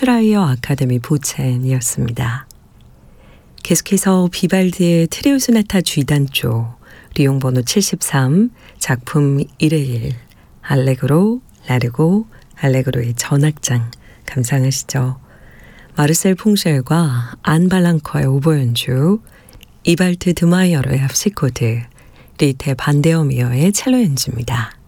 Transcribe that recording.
슈트라이어 아카데미 보첸이었습니다. 계속해서 비발디의 트리오 소나타 G단조 리용 번호 73 작품 1의 1 알레그로 라르고 알레그로의 전악장 감상하시죠. 마르셀 퐁쉘과 안 발랑커의 오보 연주, 이발트 드마이어로의 합시코드, 리테 반데어미어의 첼로 연주입니다.